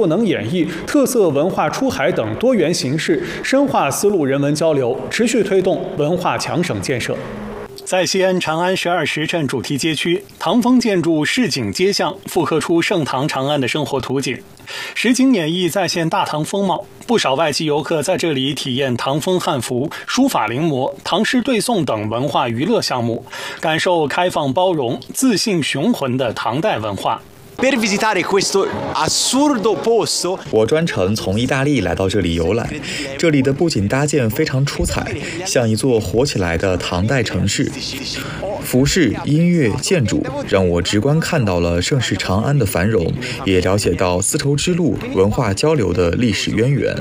赋能演绎、特色文化出海等多元形式，深化丝路人文交流，持续推动文化强省建设。在西安长安12时镇主题街区，唐风建筑市井街巷复刻出盛唐长安的生活图景，实景演绎再现大唐风貌。不少外籍游客在这里体验唐风汉服、书法临摹、唐诗对诵等文化娱乐项目，感受开放包容、自信雄浑的唐代文化。 Per visitare questo assurdo posto， 我专程从意大利来到这里游览，这里的布景搭建非常出彩，像一座活起来的唐代城市。服饰、音乐、建筑让我直观看到了盛世长安的繁荣，也了解到丝绸之路文化交流的历史渊源。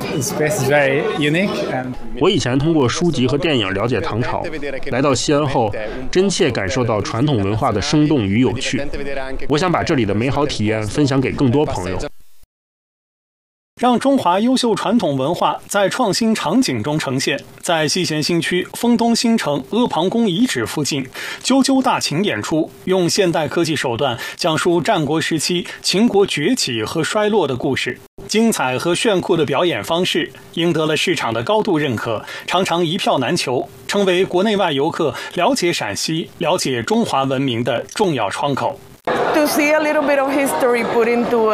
我以前通过书籍和电影了解唐朝，来到西安后，真切感受到传统文化的生动与有趣。我想把这里的美好体验分享给更多朋友。 让中华优秀传统文化在创新场景中呈现。在西咸新区丰东新城阿房宫遗址附近，啾啾大秦演出用现代科技手段讲述战国时期秦国崛起和衰落的故事，精彩和炫酷的表演方式赢得了市场的高度认可，常常一票難求，成为国内外游客了解陕西、了解中华文明的重要窗口。 To see a little bit of history put into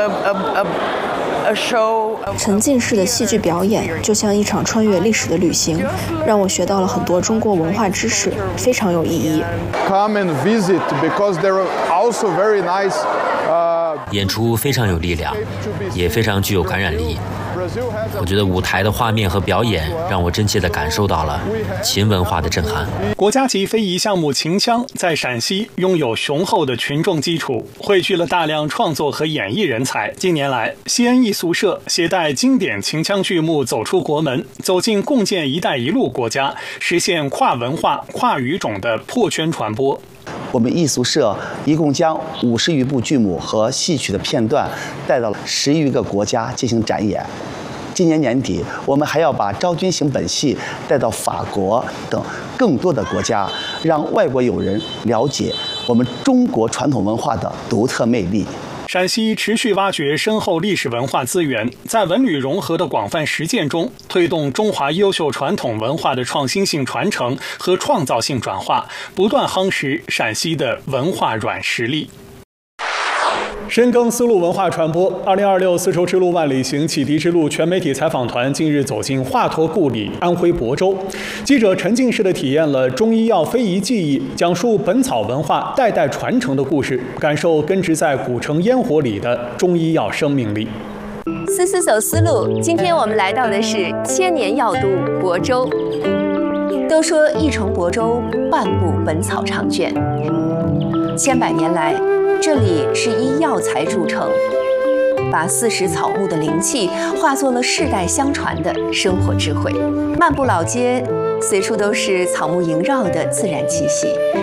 a show。 沉浸式的戏剧表演就像一场穿越历史的旅行，让我学到了很多中国文化知识，非常有意义。 Come and visit because there are also very nice。 演出非常有力量，也非常具有感染力。我觉得舞台的画面和表演让我真切地感受到了秦文化的震撼。 国家级非遗项目秦腔在陕西拥有雄厚的群众基础，汇聚了大量创作和演艺人才。近年来，西安艺术社携带经典秦腔剧目走出国门，走进共建“一带一路”国家，实现跨文化、跨语种的破圈传播。 我们艺术社一共将50余部剧目和戏曲的片段带到了10余个国家进行展演。今年年底，我们还要把昭君行本戏带到法国等更多的国家，让外国友人了解我们中国传统文化的独特魅力。 陕西持续挖掘深厚历史文化资源，在文旅融合的广泛实践中，推动中华优秀传统文化的创新性传承和创造性转化，不断夯实陕西的文化软实力。深耕丝路文化传播，2026丝绸之路万里行启迪之路全媒体采访团近日走进华佗故里安徽亳州，记者沉浸式地体验了中医药非遗技艺，讲述本草文化代代传承的故事，感受根植在古城烟火里的中医药生命力。 丝丝走丝路，今天我们来到的是千年药都亳州。都说一城亳州，万部本草长卷，千百年来，这里是以药材著称，把40草木的灵气化作了世代相传的生活智慧。漫步老街，随处都是草木萦绕的自然气息。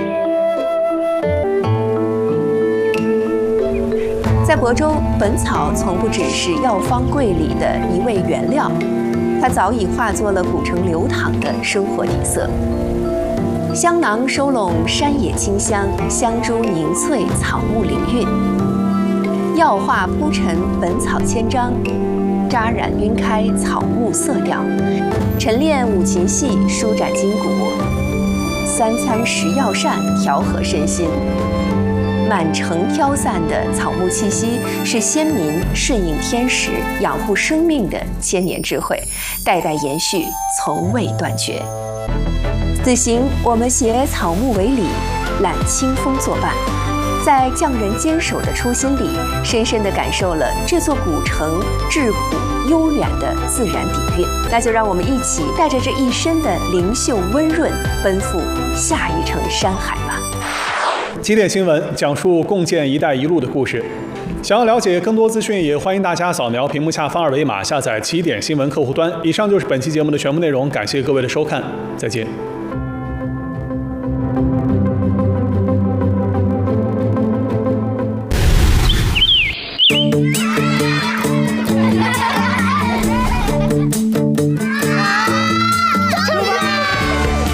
在亳州，本草从不只是药方柜里的一味原料，它早已化作了古城流淌的生活底色。香囊收拢山野清香，香珠凝萃草木灵韵，药化铺陈本草千章，扎染晕开草木色调，晨练五禽戏舒展筋骨，三餐食药膳调和身心。满城飘散的草木气息，是先民顺应天时、养护生命的千年智慧，代代延续，从未断绝。此行，我们携草木为礼，揽清风作伴，在匠人坚守的初心里，深深地感受了这座古城质朴悠远的自然底蕴。那就让我们一起带着这一身的灵秀温润，奔赴下一程山海吧。 起点新闻讲述共建“一带一路”的故事。想要了解更多资讯，也欢迎大家扫描屏幕下方二维码下载起点新闻客户端。以上就是本期节目的全部内容，感谢各位的收看，再见。